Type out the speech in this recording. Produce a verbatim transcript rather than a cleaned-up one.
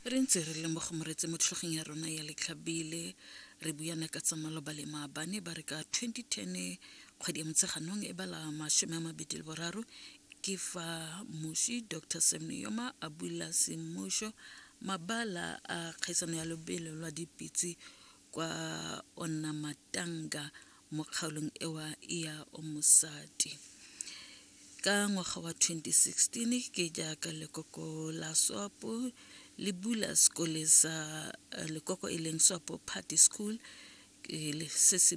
re ntse re le mo gomoretse mo tlhogeng ya rona ya letlhabile re buana ka tsa maloba le maabane ba re ka twenty ten kgwedi ya Motsheganong e bala mashome a mabedi le boraro ke fa moshi Doctor Sam Nujoma a bula semmušo mabala a kgaisano ya lobelo lwa dipitsi kwa ona matanga mo kgaolong ewa ya o mosadi ka ngwaga wa twenty sixteen ke jaaka lekoko la Swapo le bula sekole sa lekoko e leng Swapo Party School le se